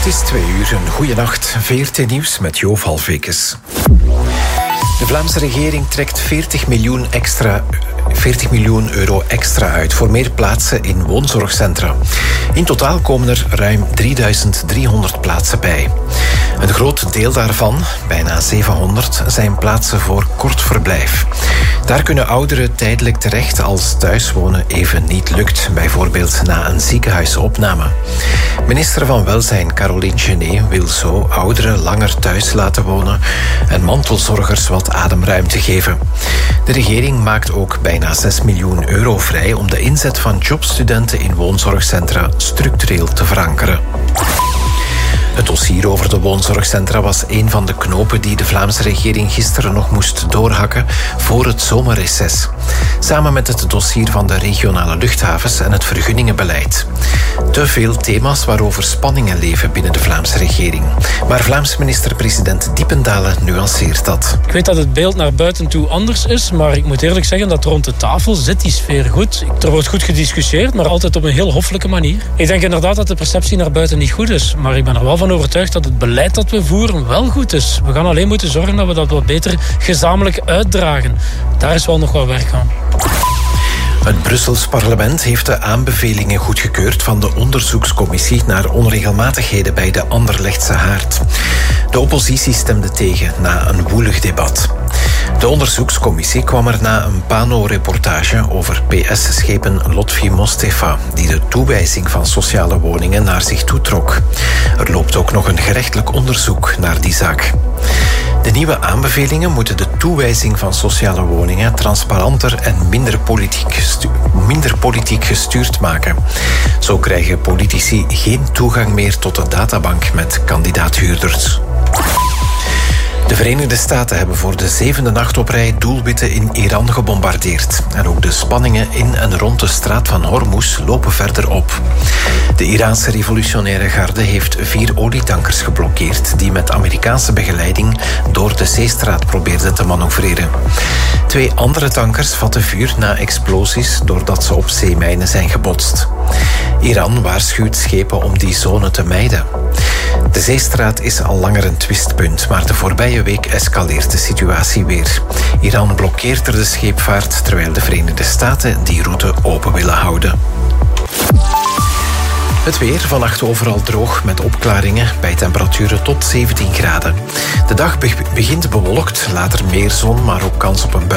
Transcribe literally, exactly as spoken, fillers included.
Het is twee uur, een goeie nacht. V R T Nieuws met Joof Halfekes. De Vlaamse regering trekt veertig miljoen extra... veertig miljoen euro extra uit voor meer plaatsen in woonzorgcentra. In totaal komen er ruim drieduizend driehonderd plaatsen bij. Een groot deel daarvan, bijna zevenhonderd, zijn plaatsen voor kort verblijf. Daar kunnen ouderen tijdelijk terecht als thuiswonen even niet lukt, bijvoorbeeld na een ziekenhuisopname. Minister van Welzijn Caroline Genet wil zo ouderen langer thuis laten wonen en mantelzorgers wat ademruimte geven. De regering maakt ook bijna zes miljoen euro vrij om de inzet van jobstudenten in woonzorgcentra structureel te verankeren. Het dossier over de woonzorgcentra was een van de knopen die de Vlaamse regering gisteren nog moest doorhakken voor het zomerreces. Samen met het dossier van de regionale luchthavens en het vergunningenbeleid. Te veel thema's waarover spanningen leven binnen de Vlaamse regering. Maar Vlaams minister-president Diependalen nuanceert dat. Ik weet dat het beeld naar buiten toe anders is, maar ik moet eerlijk zeggen dat rond de tafel zit die sfeer goed. Er wordt goed gediscussieerd, maar altijd op een heel hoffelijke manier. Ik denk inderdaad dat de perceptie naar buiten niet goed is, maar ik ben er wel van overtuigd dat het beleid dat we voeren wel goed is. We gaan alleen moeten zorgen dat we dat wat beter gezamenlijk uitdragen. Daar is wel nog wat werk aan. Het Brussels parlement heeft de aanbevelingen goedgekeurd van de onderzoekscommissie naar onregelmatigheden bij de Anderlechtse haard. De oppositie stemde tegen na een woelig debat. De onderzoekscommissie kwam er na een Pano-reportage over P S-schepen Lotfi Mostefa, die de toewijzing van sociale woningen naar zich toetrok. Er loopt ook nog een gerechtelijk onderzoek naar die zaak. De nieuwe aanbevelingen moeten de toewijzing van sociale woningen transparanter en minder politiek, gestu- minder politiek gestuurd maken. Zo krijgen politici geen toegang meer tot de databank met kandidaathuurders. De Verenigde Staten hebben voor de zevende nacht op rij doelwitten in Iran gebombardeerd. En ook de spanningen in en rond de straat van Hormuz lopen verder op. De Iraanse revolutionaire garde heeft vier olietankers geblokkeerd die met Amerikaanse begeleiding door de zeestraat probeerden te manoeuvreren. Twee andere tankers vatten vuur na explosies doordat ze op zeemijnen zijn gebotst. Iran waarschuwt schepen om die zone te mijden. De zeestraat is al langer een twistpunt, maar de voorbije week escaleert de situatie weer. Iran blokkeert er de scheepvaart, terwijl de Verenigde Staten die route open willen houden. Het weer, vannacht overal droog met opklaringen bij temperaturen tot zeventien graden. De dag begint bewolkt, later meer zon, maar ook kans op een bui.